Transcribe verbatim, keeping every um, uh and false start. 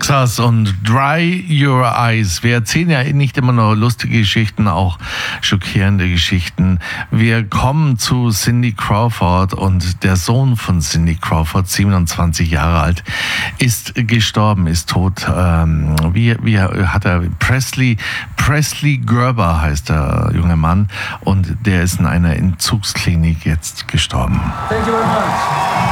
Texas und Dry Your Eyes. Wir erzählen ja nicht immer nur lustige Geschichten, auch schockierende Geschichten. Wir kommen zu Cindy Crawford und der Sohn von Cindy Crawford, siebenundzwanzig Jahre alt, ist gestorben, ist tot. Ähm, wie, wie hat er? Presley, Presley Gerber heißt der junge Mann und der ist in einer Entzugsklinik jetzt gestorben. Thank you very much.